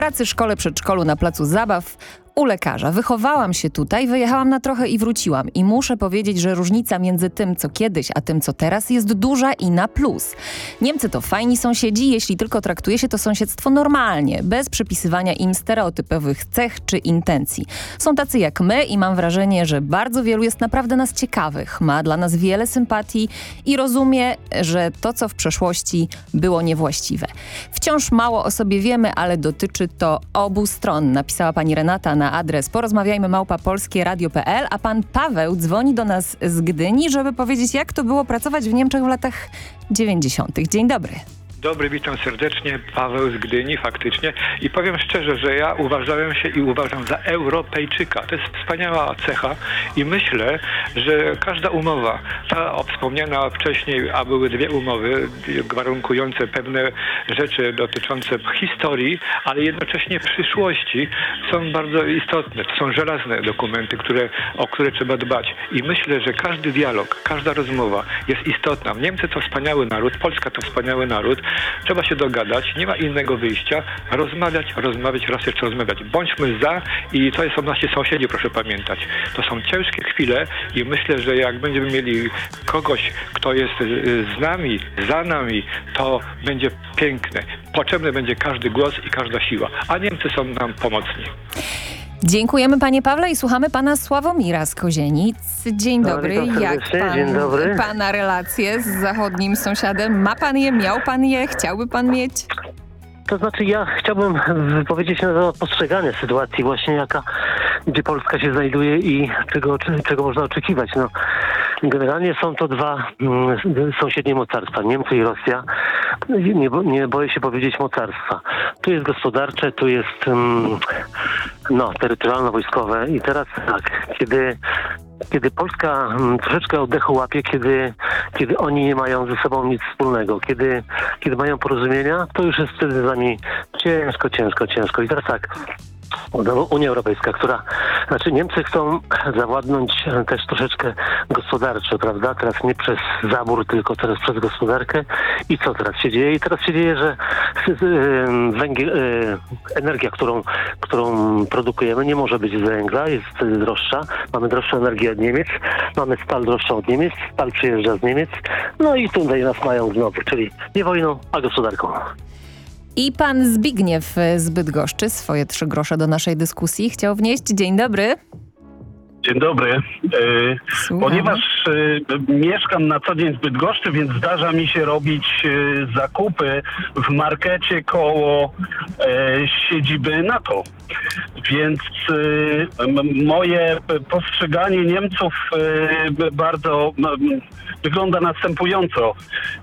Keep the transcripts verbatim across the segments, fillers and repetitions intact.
pracy, szkole, przedszkolu, na placu zabaw, u lekarza. Wychowałam się tutaj, wyjechałam na trochę i wróciłam. I muszę powiedzieć, że różnica między tym, co kiedyś, a tym, co teraz jest duża i na plus. Niemcy to fajni sąsiedzi, jeśli tylko traktuje się to sąsiedztwo normalnie, bez przypisywania im stereotypowych cech czy intencji. Są tacy jak my i mam wrażenie, że bardzo wielu jest naprawdę nas ciekawych, ma dla nas wiele sympatii i rozumie, że to, co w przeszłości było niewłaściwe. Wciąż mało o sobie wiemy, ale dotyczy to obu stron, napisała pani Renata na adres porozmawiajmy małpa polskie radio kropka p l, a pan Paweł dzwoni do nas z Gdyni, żeby powiedzieć, jak to było pracować w Niemczech w latach dziewięćdziesiątych. Dzień dobry. Dobry, witam serdecznie. Paweł z Gdyni, faktycznie. I powiem szczerze, że ja uważałem się i uważam za Europejczyka. To jest wspaniała cecha i myślę, że każda umowa, ta wspomniana wcześniej, a były dwie umowy warunkujące pewne rzeczy dotyczące historii, ale jednocześnie przyszłości, są bardzo istotne. To są żelazne dokumenty, które, o które trzeba dbać. I myślę, że każdy dialog, każda rozmowa jest istotna. Niemcy to wspaniały naród, Polska to wspaniały naród. Trzeba się dogadać, nie ma innego wyjścia. Rozmawiać, rozmawiać, raz jeszcze rozmawiać. Bądźmy za i to są nasi sąsiedzi, proszę pamiętać. To są ciężkie chwile i myślę, że jak będziemy mieli kogoś, kto jest z nami, za nami, to będzie piękne. Potrzebny będzie każdy głos i każda siła. A Niemcy są nam pomocni. Dziękujemy panie Pawle i słuchamy pana Sławomira z Kozienic. Dzień dobry. No, jak pan, Dzień dobry. pana relacje z zachodnim sąsiadem? Ma pan je, miał pan je, chciałby pan mieć? To znaczy ja chciałbym wypowiedzieć na temat postrzegania sytuacji właśnie jaka, gdzie Polska się znajduje i czego, czego można oczekiwać. No, generalnie są to dwa mm, sąsiednie mocarstwa, Niemcy i Rosja. Nie, nie boję się powiedzieć mocarstwa. Tu jest gospodarcze, tu jest mm, no, terytorialno-wojskowe i teraz tak, kiedy Kiedy Polska mm, troszeczkę oddechu łapie, kiedy, kiedy oni nie mają ze sobą nic wspólnego, kiedy, kiedy mają porozumienia, to już jest wtedy z nami ciężko, ciężko, ciężko. I teraz tak, Unia Europejska, która, znaczy Niemcy chcą zawładnąć też troszeczkę gospodarczo, prawda? Teraz nie przez zabór, tylko teraz przez gospodarkę. I co teraz się dzieje? I teraz się dzieje, że węgiel, energia, którą, którą produkujemy, nie może być z węgla, jest droższa. Mamy droższą energię od Niemiec, mamy stal droższą od Niemiec, stal przyjeżdża z Niemiec, no i tutaj nas mają znowu, czyli nie wojną, a gospodarką. I pan Zbigniew z Bydgoszczy swoje trzy grosze do naszej dyskusji chciał wnieść. Dzień dobry. Dzień dobry. E, ponieważ e, mieszkam na co dzień w Bydgoszczy, więc zdarza mi się robić e, zakupy w markecie koło e, siedziby NATO. Więc e, m, moje postrzeganie Niemców e, bardzo m, wygląda następująco.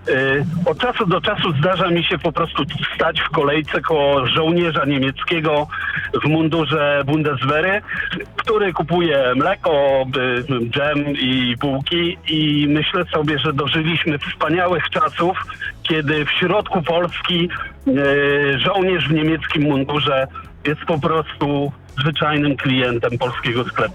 E, od czasu do czasu zdarza mi się po prostu stać w kolejce koło żołnierza niemieckiego w mundurze Bundeswehry, który kupuje mleko, dżem i bułki i myślę sobie, że dożyliśmy wspaniałych czasów, kiedy w środku Polski e, żołnierz w niemieckim mundurze jest po prostu zwyczajnym klientem polskiego sklepu.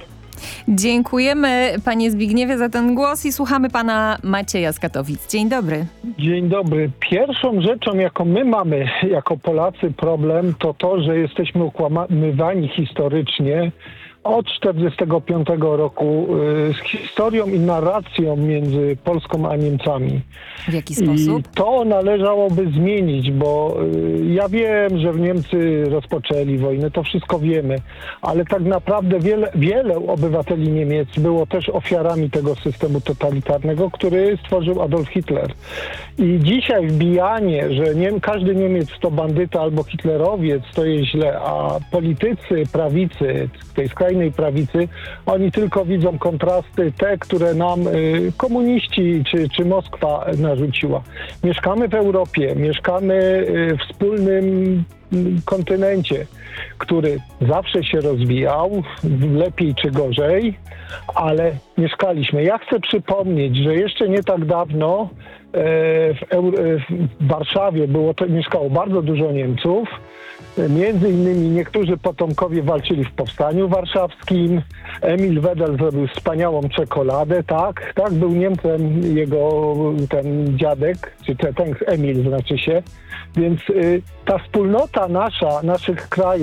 Dziękujemy panie Zbigniewie za ten głos i słuchamy pana Macieja z Katowic. Dzień dobry. Dzień dobry. Pierwszą rzeczą, jaką my mamy jako Polacy problem, to to, że jesteśmy ukłamywani historycznie od czterdziestego piątego roku y, z historią i narracją między Polską a Niemcami. W jaki sposób? I to należałoby zmienić, bo y, ja wiem, że Niemcy rozpoczęli wojnę, to wszystko wiemy, ale tak naprawdę wiele, wiele obywateli Niemiec było też ofiarami tego systemu totalitarnego, który stworzył Adolf Hitler. I dzisiaj wbijanie, że nie, każdy Niemiec to bandyta albo hitlerowiec, to jest źle, a politycy prawicy, tej skrajnej prawicy, oni tylko widzą kontrasty, te, które nam y, komuniści czy, czy Moskwa narzuciła. Mieszkamy w Europie, mieszkamy y, w wspólnym kontynencie, który zawsze się rozwijał, lepiej czy gorzej, ale mieszkaliśmy. Ja chcę przypomnieć, że jeszcze nie tak dawno e, w, Eur- w Warszawie było to, mieszkało bardzo dużo Niemców. Między innymi niektórzy potomkowie walczyli w Powstaniu Warszawskim. Emil Wedel zrobił wspaniałą czekoladę, tak? Tak, był Niemcem jego ten dziadek, czy ten, ten Emil znaczy się. Więc y, ta wspólnota nasza, naszych krajów,